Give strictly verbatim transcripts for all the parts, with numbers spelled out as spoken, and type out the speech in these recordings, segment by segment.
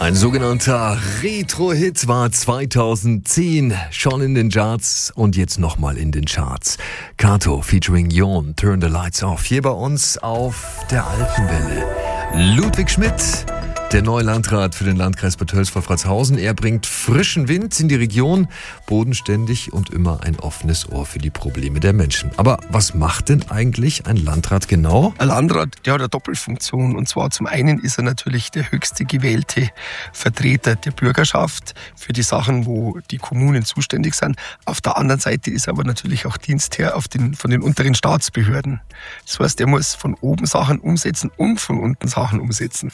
Ein sogenannter Retro-Hit war zweitausendzehn schon in den Charts und jetzt nochmal in den Charts. Kato featuring Jon, Turn the Lights Off, hier bei uns auf der Alpenwelle. Ludwig Schmidt, der neue Landrat für den Landkreis Bad Hölz-Wolfratshausen. Er bringt frischen Wind in die Region, bodenständig und immer ein offenes Ohr für die Probleme der Menschen. Aber was macht denn eigentlich ein Landrat genau? Ein Landrat, der hat eine Doppelfunktion. Und zwar zum einen ist er natürlich der höchste gewählte Vertreter der Bürgerschaft für die Sachen, wo die Kommunen zuständig sind. Auf der anderen Seite ist er aber natürlich auch Dienstherr auf den, von den unteren Staatsbehörden. Das heißt, er muss von oben Sachen umsetzen und von unten Sachen umsetzen.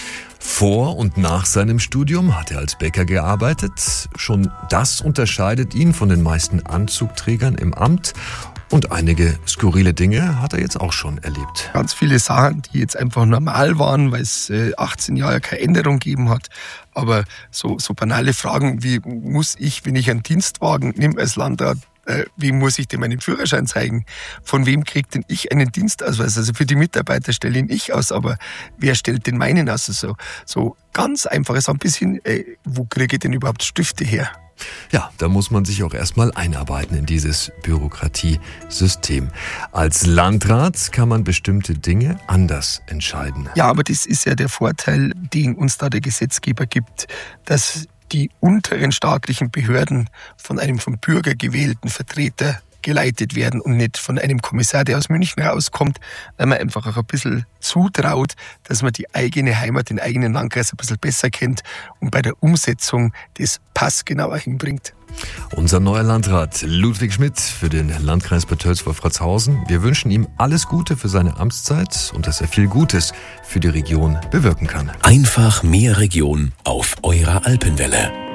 Vor und nach seinem Studium hat er als Bäcker gearbeitet. Schon das unterscheidet ihn von den meisten Anzugträgern im Amt. Und einige skurrile Dinge hat er jetzt auch schon erlebt. Ganz viele Sachen, die jetzt einfach normal waren, weil es achtzehn Jahre keine Änderung gegeben hat. Aber so, so banale Fragen wie, muss ich, wenn ich einen Dienstwagen nehme als Landrat, äh, wem muss ich denn meinen Führerschein zeigen? Von wem kriegt denn ich einen Dienstausweis? Also für die Mitarbeiter stelle ihn ich aus, aber wer stellt denn meinen aus? Also so ganz einfache Sachen, ein bisschen, äh, wo kriege ich denn überhaupt Stifte her? Ja, da muss man sich auch erstmal einarbeiten in dieses Bürokratiesystem. Als Landrat kann man bestimmte Dinge anders entscheiden. Ja, aber das ist ja der Vorteil, den uns da der Gesetzgeber gibt, dass die unteren staatlichen Behörden von einem vom Bürger gewählten Vertreter geleitet werden und nicht von einem Kommissar, der aus München rauskommt, weil man einfach auch ein bisschen zutraut, dass man die eigene Heimat, den eigenen Landkreis ein bisschen besser kennt und bei der Umsetzung das passgenauer hinbringt. Unser neuer Landrat Ludwig Schmidt für den Landkreis Bad Hölz-Wolfratshausen. Wir wünschen ihm alles Gute für seine Amtszeit und dass er viel Gutes für die Region bewirken kann. Einfach mehr Region auf eurer Alpenwelle.